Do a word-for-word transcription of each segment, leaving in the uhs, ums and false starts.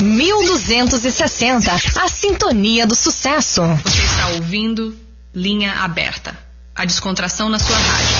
mil duzentos e sessenta, a sintonia do sucesso. Você está ouvindo Linha Aberta, a descontração na sua rádio.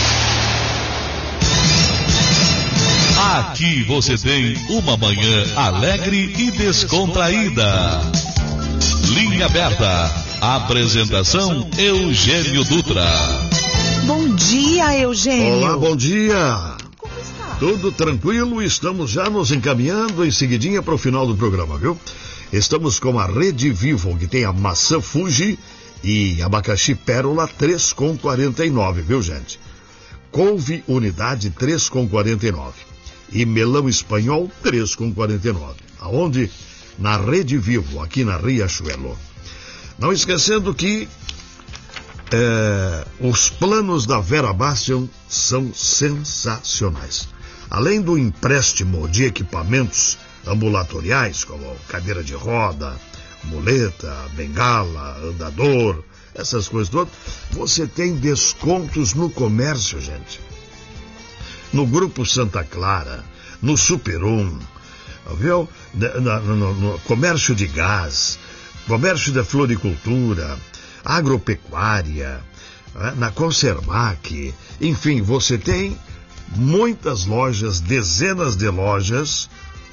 Aqui você tem uma manhã alegre e descontraída. Linha Aberta. Apresentação Eugênio Dutra. Bom dia, Eugênio. Olá, bom dia. Como está? Tudo tranquilo, estamos já nos encaminhando em seguidinha para o final do programa, viu? Estamos com a Rede Vivo, que tem a maçã Fuji e abacaxi Pérola três reais e quarenta e nove centavos, viu, gente? Couve unidade três reais e quarenta e nove centavos. E melão espanhol três reais e quarenta e nove centavos. Aonde? Na Rede Vivo, aqui na Riachuelo. Não esquecendo que é, os planos da Vera Bastian são sensacionais. Além do empréstimo de equipamentos ambulatoriais, como cadeira de roda, muleta, bengala, andador, essas coisas todas, você tem descontos no comércio, gente. No Grupo Santa Clara, no Super um, viu? No, no, no comércio de gás, comércio da floricultura, agropecuária, na Conservac, enfim, você tem muitas lojas, dezenas de lojas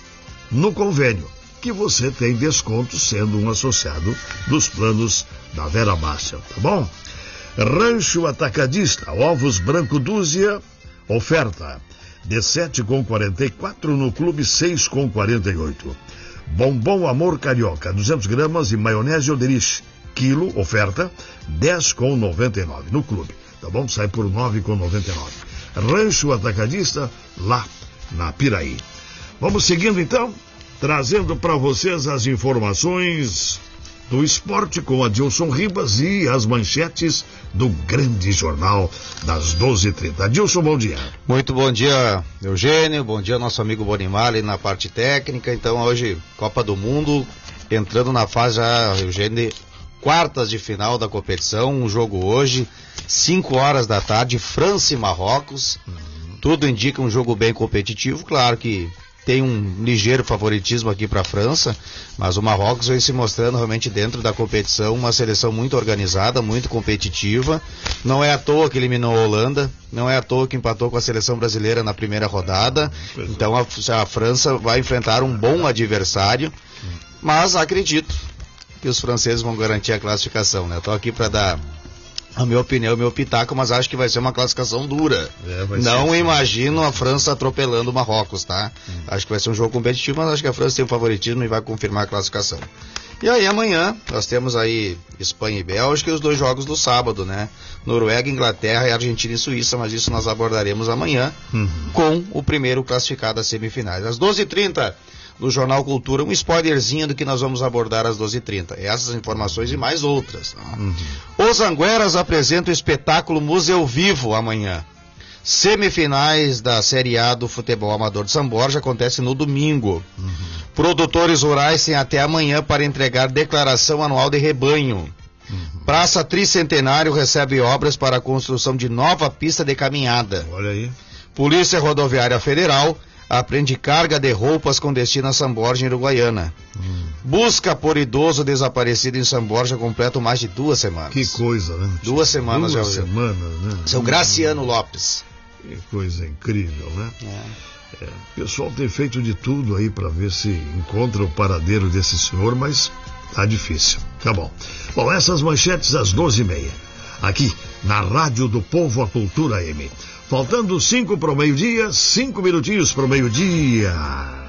no convênio, que você tem desconto sendo um associado dos planos da Vera Bastian, tá bom? Rancho Atacadista, ovos branco dúzia, oferta de sete reais e quarenta e quatro centavos no Clube seis reais e quarenta e oito centavos. Bombom Amor Carioca, duzentas gramas e maionese Oderich, quilo, oferta, dez reais e noventa e nove centavos no Clube, tá bom? Sai por nove reais e noventa e nove centavos. Rancho Atacadista, lá na Piraí. Vamos seguindo então, trazendo para vocês as informações do esporte com Adilson Ribas e as manchetes do grande jornal das doze e trinta. Adilson, bom dia. Muito bom dia, Eugênio, bom dia nosso amigo Bonimali na parte técnica. Então hoje, Copa do Mundo, entrando na fase já, Eugênio, quartas de final da competição, um jogo hoje, cinco horas da tarde, França e Marrocos. Tudo indica um jogo bem competitivo, claro que tem um ligeiro favoritismo aqui para a França, mas o Marrocos vem se mostrando realmente dentro da competição uma seleção muito organizada, muito competitiva. Não é à toa que eliminou a Holanda, não é à toa que empatou com a seleção brasileira na primeira rodada. Então a, a França vai enfrentar um bom adversário, mas acredito que os franceses vão garantir a classificação, né? Estou aqui para dar a minha opinião, o meu pitaco, mas acho que vai ser uma classificação dura. É, não imagino a França atropelando o Marrocos, tá? Hum. Acho que vai ser um jogo competitivo, mas acho que a França tem o favoritismo e vai confirmar a classificação. E aí amanhã nós temos aí Espanha e Bélgica e os dois jogos do sábado, né? Noruega, Inglaterra e Argentina e Suíça, mas isso nós abordaremos amanhã uhum. com o primeiro classificado às semifinais. Às doze e trinta, no Jornal Cultura, um spoilerzinho do que nós vamos abordar às doze e trinta. Essas informações e mais outras. Uhum. Os Angueras apresentam o espetáculo Museu Vivo amanhã. Semifinais da Série A do futebol amador de São Borja acontece no domingo. Uhum. Produtores rurais têm até amanhã para entregar declaração anual de rebanho. Uhum. Praça Tricentenário recebe obras para a construção de nova pista de caminhada. Olha aí. Polícia Rodoviária Federal apreende carga de roupas com destino a São Borja, em Uruguaiana. Hum. Busca por idoso desaparecido em São Borja completa mais de duas semanas. Que coisa, né? Duas semanas duas já. Duas semanas, né? Seu Graciano Lopes. Que coisa incrível, né? É. É, o pessoal tem feito de tudo aí para ver se encontra o paradeiro desse senhor, mas tá difícil. Tá bom. Bom, essas manchetes às doze e meia. Aqui, na Rádio do Povo, a Cultura M. Faltando cinco para o meio-dia, cinco minutinhos para o meio-dia.